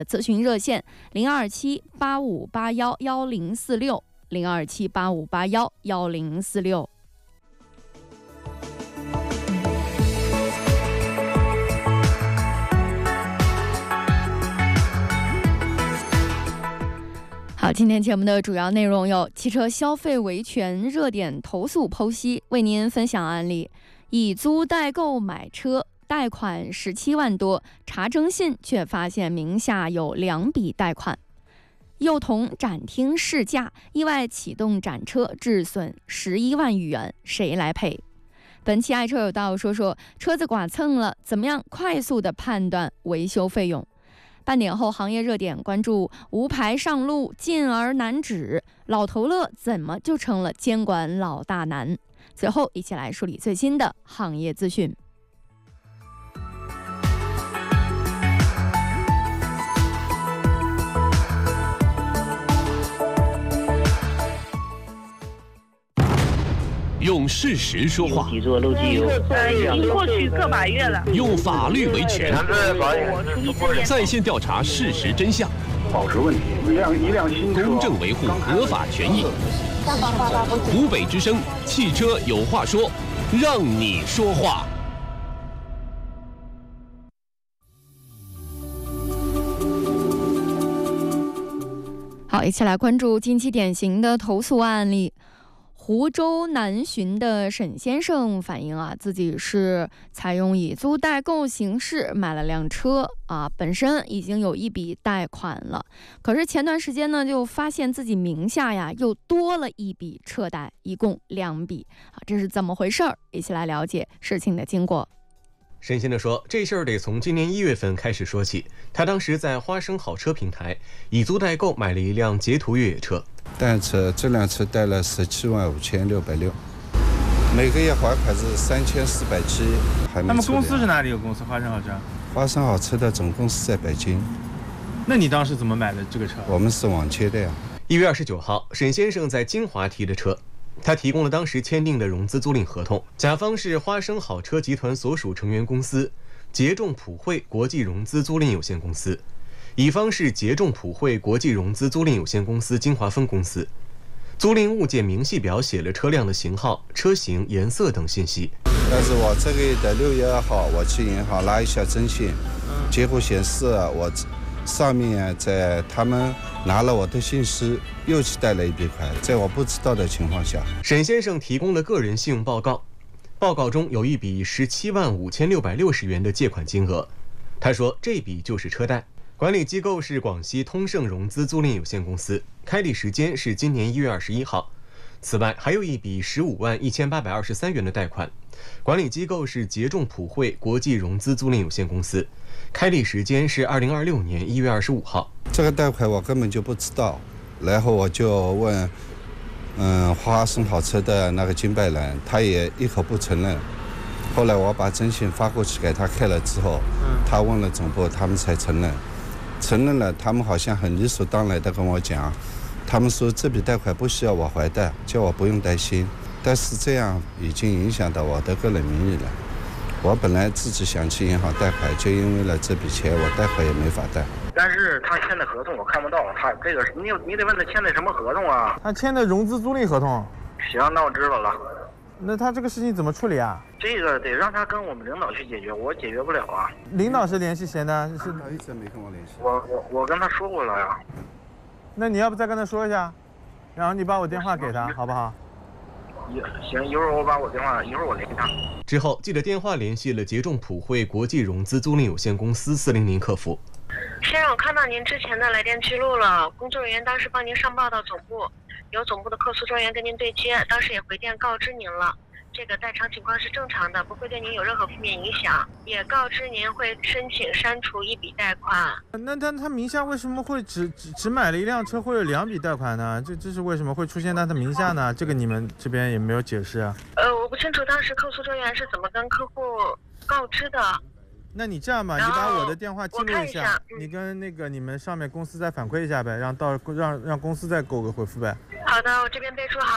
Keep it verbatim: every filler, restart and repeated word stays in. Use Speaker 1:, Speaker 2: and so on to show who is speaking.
Speaker 1: 咨询热线零二七八五八幺幺零四六零二七八五八幺幺零四六。好，今天节目的主要内容有：汽车消费维权热点投诉剖析，为您分享案例：以租代购买车，贷款十七万多，查征信却发现名下有两笔贷款；幼童展厅试驾，意外启动展车，致损十一万余元，谁来赔？本期爱车有道说说车子剐蹭了，怎么样快速的判断维修费用？半点后行业热点关注无牌上路禁而难止，老头乐怎么就成了监管老大难？最后一起来梳理最新的行业资讯。
Speaker 2: 用事实说话，
Speaker 3: 呃，已经过去个把月了。
Speaker 2: 用法律维权，在线调查事实真相，
Speaker 4: 保持问题。一辆一辆新车，
Speaker 2: 公正维护合法权益。湖北之声，汽车有话说，让你说话。
Speaker 1: 好，一起来关注近期典型的投诉案例。湖州南浔的沈先生反映啊，自己是采用以租代购形式买了辆车啊，本身已经有一笔贷款了，可是前段时间呢，就发现自己名下呀又多了一笔车贷，一共两笔啊，这是怎么回事儿？一起来了解事情的经过。
Speaker 5: 沈先生说，这事儿得从今年一月份开始说起。他当时在花生好车平台以租代购买了一辆捷途越野车，
Speaker 6: 贷车这辆车贷了十七万五千六百六，每个月还款是三千四百七，还没。
Speaker 7: 他们公司是哪里有公司？花生好车？
Speaker 6: 花生好车的总公司在北京。
Speaker 7: 那你当时怎么买的这个车？
Speaker 6: 我们是网签的呀。
Speaker 5: 一月二十九号，沈先生在金华提的车。他提供了当时签订的融资租赁合同，甲方是花生好车集团所属成员公司捷众普惠国际融资租赁有限公司，乙方是捷众普惠国际融资租赁有限公司金华分公司。租赁物件明细表写了车辆的型号、车型、颜色等信息。
Speaker 6: 但是我这个月的六月二号，我去银行拉一下征信，结果显示我上面在他们拿了我的信息，又去贷了一笔款，在我不知道的情况下，
Speaker 5: 沈先生提供了个人信用报告，报告中有一笔十七万五千六百六十元的借款金额。他说这笔就是车贷，管理机构是广西通盛融资租赁有限公司，开立时间是今年一月二十一号。此外，还有一笔十五万一千八百二十三元的贷款，管理机构是捷众普惠国际融资租赁有限公司，开立时间是二零二六年一月二十五号。
Speaker 6: 这个贷款我根本就不知道，然后我就问，嗯，花生好车的那个经办人，他也一口不承认。后来我把征信发过去给他看了之后，他问了总部，他们才承认。承认了，他们好像很理所当然的跟我讲，他们说这笔贷款不需要我还贷，叫我不用担心。但是这样已经影响到我的个人名誉了。我本来自己想去银行贷款，就因为了这笔钱，我贷款也没法贷。
Speaker 8: 但是他签的合同我看不到，他这个你你得问他签的什么合同啊？
Speaker 7: 他签的融资租赁合同。
Speaker 8: 行，那我知道了。
Speaker 7: 那他这个事情怎么处理啊？
Speaker 8: 这个得让他跟我们领导去解决，我解决不了啊。
Speaker 7: 领导是联系谁呢？是
Speaker 6: 他一直没跟我联系。
Speaker 8: 我我我跟他说过了呀。
Speaker 7: 那你要不再跟他说一下，然后你把我电话给他，好不好？
Speaker 8: 行，一会儿我把我电话，一会儿我联系他。
Speaker 5: 之后，记者电话联系了捷众普惠国际融资租赁有限公司四零零客服。
Speaker 9: 先生，我看到您之前的来电记录了，工作人员当时帮您上报到总部，由总部的客诉专员跟您对接，当时也回电告知您了。这个代偿情况是正常的，不会对您有任何负面影响，也告知您会申请删除一笔贷款。
Speaker 7: 那他他名下为什么会只只只买了一辆车，会有两笔贷款呢？这这是为什么会出现在他名下呢？这个你们这边也没有解释啊。
Speaker 9: 呃，我不清楚当时客诉专员是怎么跟客户告知的。
Speaker 7: 那你这样吧，你把我的电话记录一下，
Speaker 9: 一下嗯、
Speaker 7: 你跟那个你们上面公司再反馈一下呗，让到让让公司再给我个回复呗。
Speaker 9: 好的，我这边备注好。